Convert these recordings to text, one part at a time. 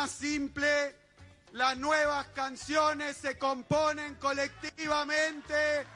más simple. Las nuevas canciones se componen colectivamente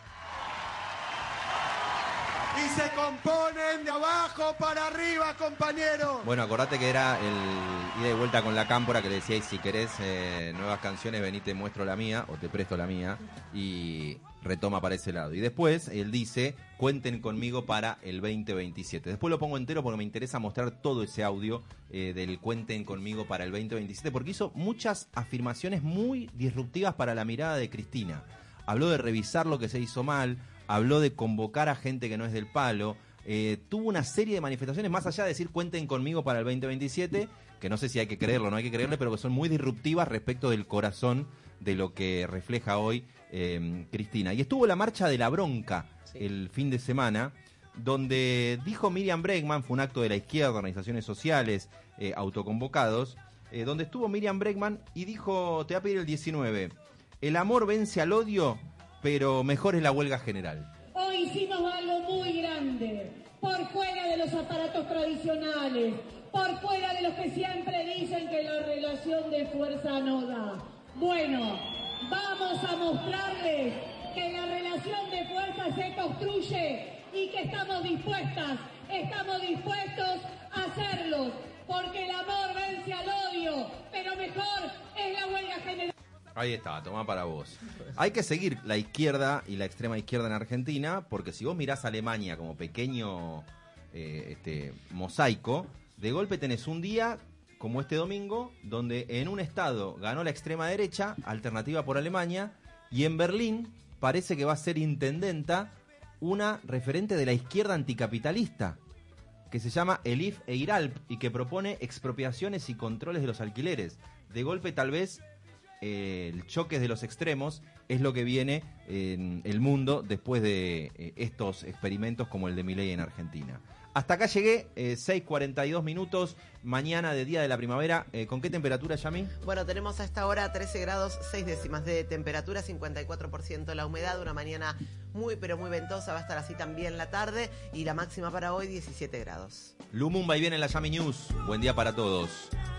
y se componen de abajo para arriba, compañeros. Bueno, acordate que era el ida y vuelta con la cámpora que le decía, y si querés nuevas canciones, vení, te muestro la mía o te presto la mía, y retoma para ese lado. Y después él dice, cuenten conmigo para el 2027. Después lo pongo entero porque me interesa mostrar todo ese audio del cuenten conmigo para el 2027, porque hizo muchas afirmaciones muy disruptivas para la mirada de Cristina. Habló de revisar lo que se hizo mal, habló de convocar a gente que no es del palo, tuvo una serie de manifestaciones más allá de decir cuenten conmigo para el 2027, que no sé si hay que creerlo o no hay que creerle, pero que son muy disruptivas respecto del corazón de lo que refleja hoy Cristina. Y estuvo la marcha de la bronca el fin de semana, donde dijo Miriam Bregman, fue un acto de la izquierda, organizaciones sociales, autoconvocados, donde estuvo Miriam Bregman y dijo, te voy a pedir el 19, el amor vence al odio, pero mejor es la huelga general. Hoy hicimos algo muy grande, por fuera de los aparatos tradicionales, por fuera de los que siempre dicen que la relación de fuerza no da. Bueno, vamos a mostrarles que la relación de fuerza se construye y que estamos dispuestos a hacerlo, porque el amor vence al odio, pero mejor es la huelga general. Ahí está, tomá para vos. Hay que seguir la izquierda y la extrema izquierda en Argentina, porque si vos mirás a Alemania como pequeño mosaico, de golpe tenés un día como este domingo, donde en un estado ganó la extrema derecha, Alternativa por Alemania, y en Berlín parece que va a ser intendenta una referente de la izquierda anticapitalista, que se llama Elif Eiralp, y que propone expropiaciones y controles de los alquileres. De golpe tal vez el choque de los extremos es lo que viene en el mundo después de estos experimentos como el de Milei en Argentina. Hasta acá llegué, 6:42 minutos, mañana de día de la primavera. ¿Con qué temperatura, Yami? Bueno, tenemos a esta hora 13 grados 6 décimas de temperatura, 54% la humedad, una mañana muy pero muy ventosa, va a estar así también la tarde, y la máxima para hoy 17 grados. Lumumba y viene en la Yami News. Buen día para todos.